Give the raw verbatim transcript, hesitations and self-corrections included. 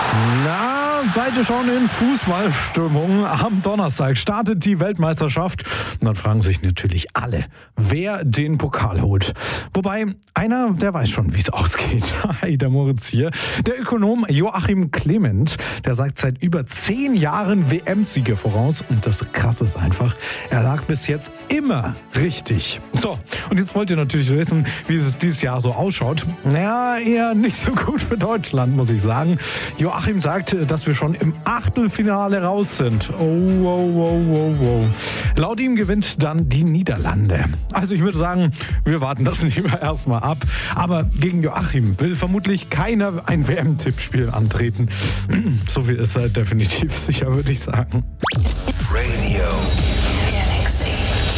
Na, seid ihr schon in Fußballstimmung? Am Donnerstag startet die Weltmeisterschaft. Und dann fragen sich natürlich alle, wer den Pokal holt. Wobei, einer, der weiß schon, wie es ausgeht. Hi, der Moritz hier. Der Ökonom Joachim Clement, der sagt seit über zehn Jahren W M-Sieger voraus. Und das Krasse ist einfach, er lag bis jetzt immer richtig. So, und jetzt wollt ihr natürlich wissen, wie es dieses Jahr so ausschaut. Naja, eher nicht so gut für Deutschland, muss ich sagen. Joachim sagt, dass wir schon im Achtelfinale raus sind. Oh, oh, oh, oh, oh. Laut ihm gewinnt dann die Niederlande. Also ich würde sagen, wir warten das lieber erstmal ab. Aber gegen Joachim will vermutlich keiner ein W M-Tippspiel antreten. So viel ist er definitiv sicher, würde ich sagen.